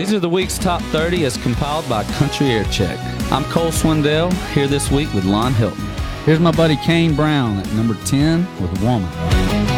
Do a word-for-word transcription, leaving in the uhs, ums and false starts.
These are the week's top thirty as compiled by Country Air Check. I'm Cole Swindell, here this week with Lon Hilton. Here's my buddy Kane Brown at number ten with Woman.